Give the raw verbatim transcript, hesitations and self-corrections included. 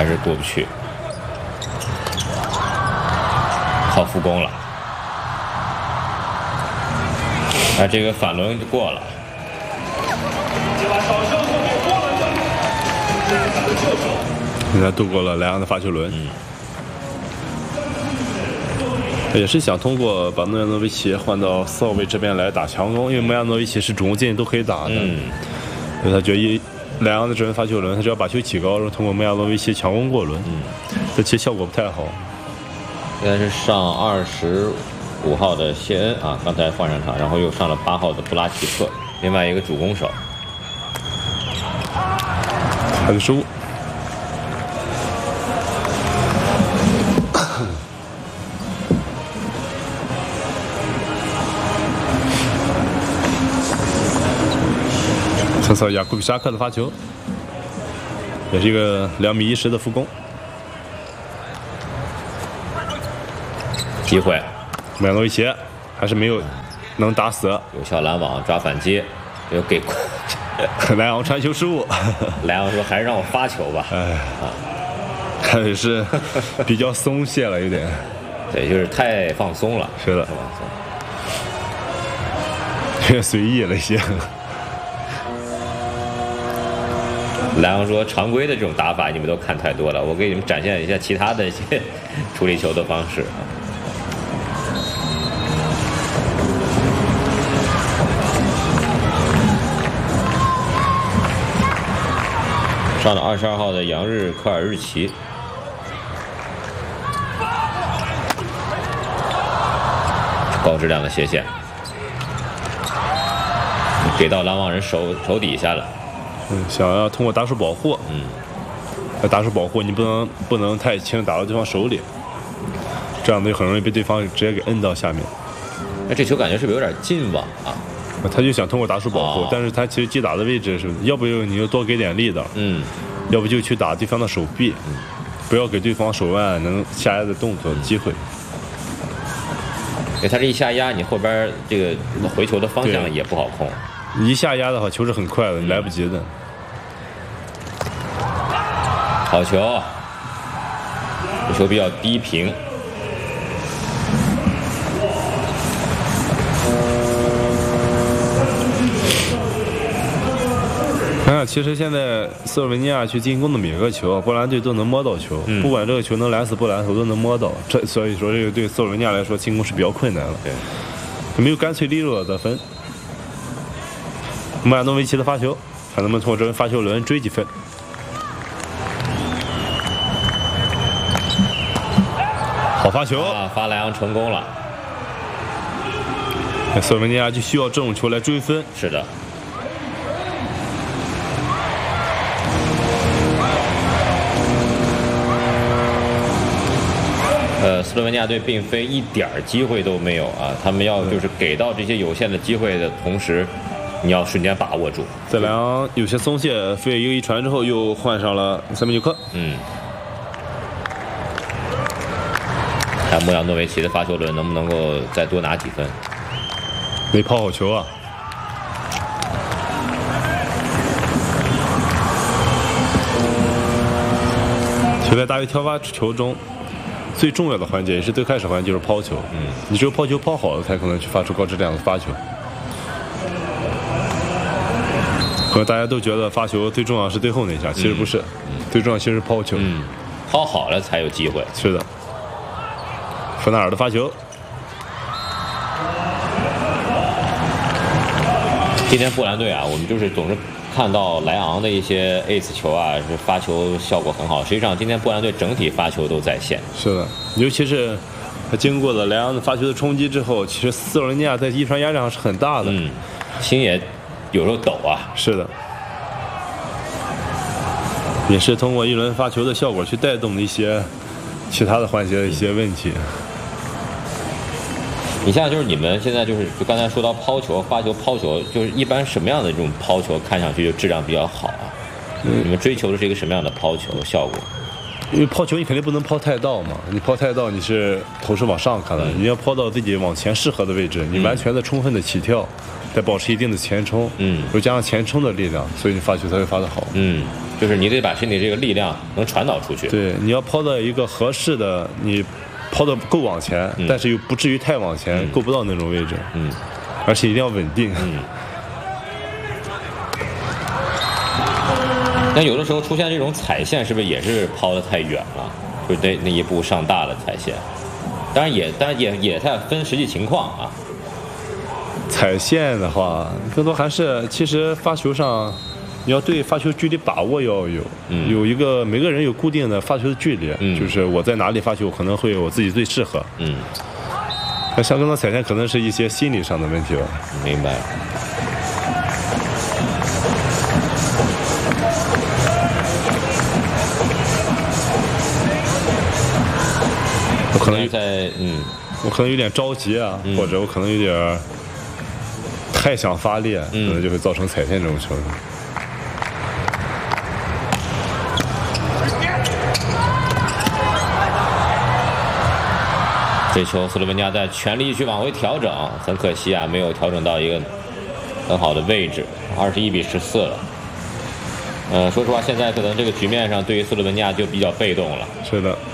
还是过不去，靠复攻了。啊，这个反轮就过了。 现在度过了莱昂的发球轮。嗯。也是想通过把诺亚诺维奇换到四号位这边来打强攻，因为诺亚诺维奇是主攻进都可以打的。 嗯。 所以他觉得一莱昂的这轮发球轮，他只要把球起高，然后通过诺亚诺维奇强攻过轮。嗯。这其实效果不太好。 现在是上二十五号的谢恩啊，刚才换上场，然后又上了八号的布拉奇克，另外一个主攻手。 还有失误。测测雅库比沙克的发球，也是一个两米一十的副攻。 机会， 麦诺维奇还是没有能打死， 有效拦网抓反击，又给莱昂传球失误。 莱昂说：“还是让我发球吧。” 哎，啊，看来是比较松懈了，有点。 对，就是太放松了。 是的， 太放松， 有点随意了一些。 莱昂说：“常规的这种打法你们都看太多了，我给你们展现一下其他的一些处理球的方式。”上了二十二号的杨日科尔日奇，高质量的斜线，给到拦网人手手底下了。 嗯，想要通过打手保护， 嗯， 要打手保护，你不能不能太轻打到对方手里，这样就很容易被对方直接给摁到下面。 那这球感觉是不是有点近网啊？ 他就想通过打手保护，哦、但是他其实击打的位置是，要不你就多给点力的， 嗯， 要不就去打对方的手臂，嗯，不要给对方手腕能下压的动作的机会。 因为他这一下压，你后边这个回球的方向也不好控。 一下压的话，球是很快的，你来不及的。 好球，这球比较低平。 啊，其实现在斯洛文尼亚去进攻的每个球，波兰队都能摸到球，嗯、不管这个球能拦死不拦死，都能摸到。这所以说，这个对斯洛文尼亚来说进攻是比较困难了。 对， 没有干脆利落的得分。穆亚诺维奇的发球，看能不能通过这轮发球轮追几分。好发球啊，发莱昂成功了。 斯洛文尼亚就需要这种球来追分。 是的。呃，斯洛文尼亚队并非一点机会都没有啊，他们要就是给到这些有限的机会的同时，你要瞬间把握住。 在莱昂有些松懈，费一个一传之后，又换上了塞米纽克。 嗯。看穆亚诺维奇的发球轮能不能够再多拿几分？ 没抛好球啊！球在大鱼挑发球中。最重要的环节也是最开始环节就是抛球，嗯，你只有抛球抛好了，才可能去发出高质量的发球。可能大家都觉得发球最重要是最后那一下，其实不是，嗯、最重要其实是抛球， 嗯，抛好了才有机会。 是的，弗纳尔的发球。 今天波兰队啊，我们就是总是看到莱昂的一些 ace 球啊，是发球效果很好。实际上，今天波兰队整体发球都在线。 是的，尤其是他经过了莱昂的发球的冲击之后，其实斯洛文尼亚在一传压力上是很大的。 嗯，心也有时候抖啊。 是的，也是通过一轮发球的效果去带动的一些其他的环节的一些问题。 你像就是你们现在就是就刚才说到抛球、发球、抛球，就是一般什么样的这种抛球看上去就质量比较好啊？嗯、你们追求的是一个什么样的抛球效果？ 因为抛球你肯定不能抛太到嘛，你抛太到你是头是往上看的，嗯、你要抛到自己往前适合的位置，你完全的、充分的起跳， 得保持一定的前冲， 嗯， 又加上前冲的力量，所以你发球才会发得好。 嗯，就是你得把身体这个力量能传导出去。 对，你要抛到一个合适的，你抛的够往前， 嗯、 但是又不至于太往前， 嗯、 够不到那种位置。 嗯， 而且一定要稳定。 嗯。但有的时候出现这种踩线，是不是也是抛得太远了？就那那一步上大了踩线。当然也，当然也也太分实际情况啊。 踩线的话，更多还是其实发球上，你要对发球距离把握要有， 嗯、 有一个每个人有固定的发球的距离， 嗯、 就是我在哪里发球可能会我自己最适合。 嗯。 那像更多踩线可能是一些心理上的问题吧。 明白。 我可能在嗯， 我可能有点着急啊， 嗯、 或者我可能有点太想发力， 嗯、 可能就会造成踩线这种情况。 这球斯洛文尼亚在全力去往回调整，很可惜啊，没有调整到一个很好的位置，二十一比十四了。呃，说实话，现在可能这个局面上对于斯洛文尼亚就比较被动了。 是的。